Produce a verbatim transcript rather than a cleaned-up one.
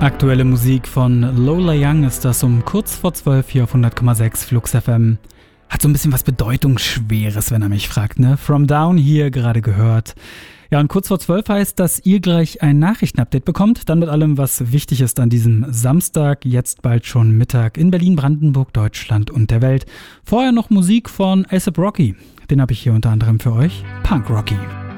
Aktuelle Musik von Lola Young ist das um kurz vor zwölf hier auf hundert Komma sechs Flux F M. Hat so ein bisschen was Bedeutungsschweres, wenn er mich fragt, ne? From Down hier gerade gehört. Ja, und kurz vor zwölf heißt, dass ihr gleich ein Nachrichtenupdate bekommt. Dann mit allem, was wichtig ist an diesem Samstag, jetzt bald schon Mittag in Berlin, Brandenburg, Deutschland und der Welt. Vorher noch Musik von A$AP Rocky. Den habe ich hier unter anderem für euch. Punk Rocky.